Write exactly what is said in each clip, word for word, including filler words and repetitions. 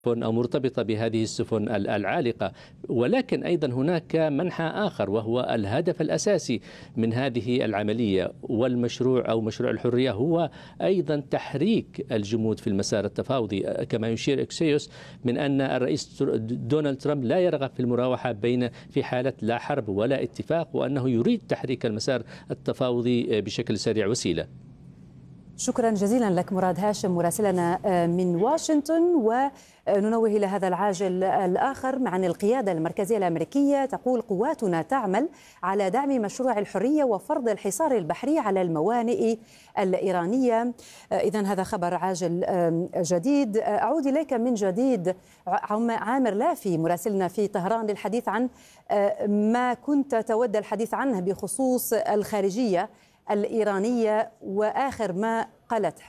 أو مرتبطة بهذه السفن العالقة. ولكن أيضا هناك منحى آخر، وهو الهدف الأساسي من هذه العملية والمشروع أو مشروع الحرية هو أيضا تحريك الجمود في المسار التفاوضي، كما يشير إكسيوس من أن الرئيس دونالد ترامب لا يرغب في المراوحة بين في حالة لا حرب ولا اتفاق، وأنه يريد تحريك المسار التفاوضي بشكل سريع وسيلة. شكرا جزيلا لك مراد هاشم مراسلنا من واشنطن. وننوه إلى هذا العاجل الآخر عن القيادة المركزية الأمريكية، تقول قواتنا تعمل على دعم مشروع الحرية وفرض الحصار البحري على الموانئ الإيرانية. إذن هذا خبر عاجل جديد. أعود إليك من جديد عامر لافي مراسلنا في طهران للحديث عن ما كنت تود الحديث عنه بخصوص الخارجية الإيرانية وآخر ما قالته.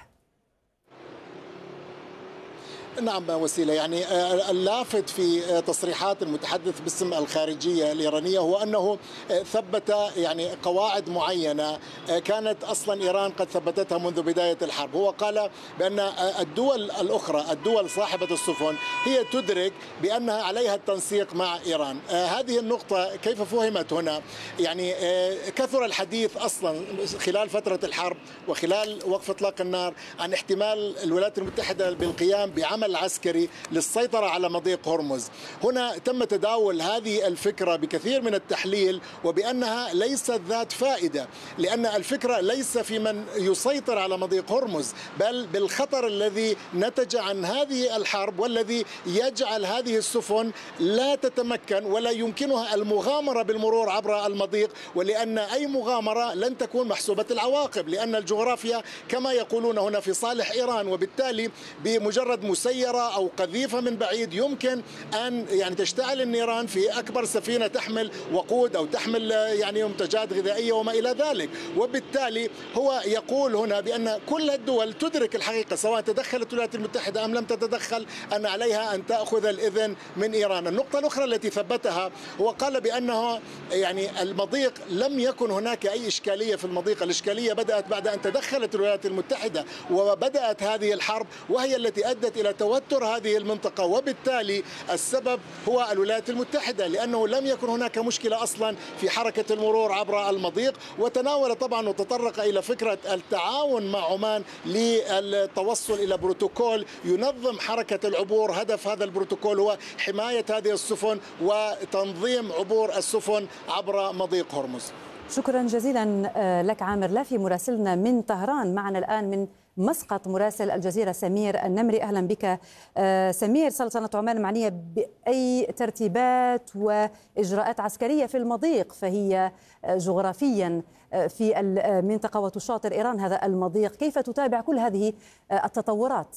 نعم وسيلة، يعني اللافت في تصريحات المتحدث باسم الخارجية الإيرانية هو أنه ثبت يعني قواعد معينة كانت أصلا إيران قد ثبتتها منذ بداية الحرب. هو قال بأن الدول الأخرى، الدول صاحبة السفن، هي تدرك بأنها عليها التنسيق مع إيران. هذه النقطة كيف فهمت هنا؟ يعني كثر الحديث أصلا خلال فترة الحرب وخلال وقف إطلاق النار عن احتمال الولايات المتحدة بالقيام بعمل العسكري للسيطرة على مضيق هرمز. هنا تم تداول هذه الفكرة بكثير من التحليل وبأنها ليست ذات فائدة، لأن الفكرة ليس في من يسيطر على مضيق هرمز، بل بالخطر الذي نتج عن هذه الحرب والذي يجعل هذه السفن لا تتمكن ولا يمكنها المغامرة بالمرور عبر المضيق، ولأن أي مغامرة لن تكون محسوبة العواقب، لأن الجغرافيا كما يقولون هنا في صالح إيران، وبالتالي بمجرد مسيرة أو قذيفة من بعيد يمكن أن يعني تشتعل النيران في أكبر سفينة تحمل وقود أو تحمل يعني منتجات غذائية وما إلى ذلك. وبالتالي هو يقول هنا بأن كل الدول تدرك الحقيقة، سواء تدخلت الولايات المتحدة أم لم تتدخل، أن عليها أن تأخذ الإذن من إيران. النقطة الأخرى التي ثبتها هو قال بأنه يعني المضيق لم يكن هناك أي إشكالية في المضيق، الإشكالية بدأت بعد أن تدخلت الولايات المتحدة وبدأت هذه الحرب، وهي التي أدت إلى توتر هذه المنطقة، وبالتالي السبب هو الولايات المتحدة، لأنه لم يكن هناك مشكلة أصلا في حركة المرور عبر المضيق. وتناول طبعا وتطرق إلى فكرة التعاون مع عمان للتوصل إلى بروتوكول ينظم حركة العبور. هدف هذا البروتوكول هو حماية هذه السفن وتنظيم عبور السفن عبر مضيق هرمز. شكرا جزيلا لك عامر لافي مراسلنا من طهران. معنا الآن من مسقط مراسل الجزيرة سمير النمري. أهلا بك سمير. سلطنة عمان معنية بأي ترتيبات وإجراءات عسكرية في المضيق، فهي جغرافيا في المنطقة وتشاطر إيران هذا المضيق، كيف تتابع كل هذه التطورات؟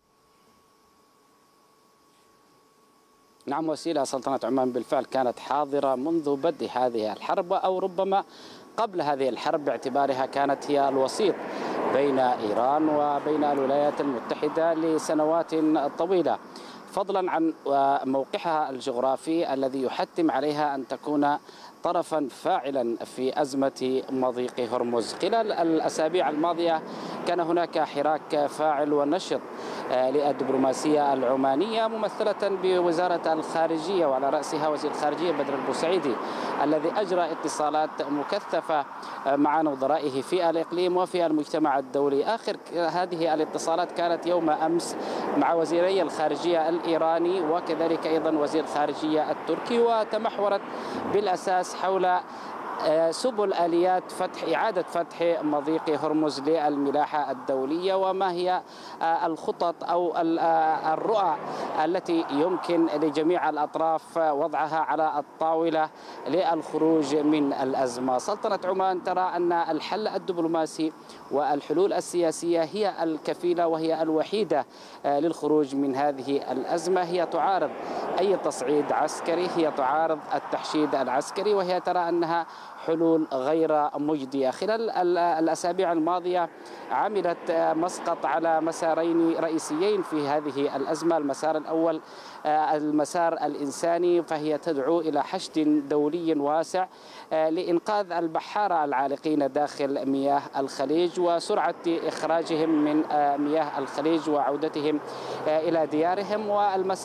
نعم وسيلة، سلطنة عمان بالفعل كانت حاضرة منذ بدء هذه الحرب، أو ربما قبل هذه الحرب، باعتبارها كانت هي الوسيط بين إيران وبين الولايات المتحدة لسنوات طويلة، فضلا عن موقعها الجغرافي الذي يحتم عليها أن تكون طرفا فاعلا في أزمة مضيق هرمز. خلال الأسابيع الماضية كان هناك حراك فاعل ونشط للدبلوماسية العمانية ممثلة بوزارة الخارجية، وعلى رأسها وزير الخارجية بدر البوسعيدي، الذي أجرى اتصالات مكثفة مع نظرائه في الإقليم وفي المجتمع الدولي. آخر هذه الاتصالات كانت يوم أمس مع وزيري الخارجية الإيراني وكذلك أيضا وزير الخارجية التركي، وتمحورت بالأساس حول سبل آليات فتح إعادة فتح مضيق هرمز للملاحة الدولية، وما هي الخطط أو الرؤى التي يمكن لجميع الأطراف وضعها على الطاولة للخروج من الأزمة. سلطنة عمان ترى أن الحل الدبلوماسي والحلول السياسية هي الكفيلة وهي الوحيدة للخروج من هذه الأزمة. هي تعارض أي تصعيد عسكري، هي تعارض التحشيد العسكري، وهي ترى أنها حلول غير مجدية. خلال الأسابيع الماضية عملت مسقط على مسارين رئيسيين في هذه الأزمة. المسار الأول المسار الإنساني، فهي تدعو إلى حشد دولي واسع لإنقاذ البحارة العالقين داخل مياه الخليج وسرعة إخراجهم من مياه الخليج وعودتهم إلى ديارهم. والمسار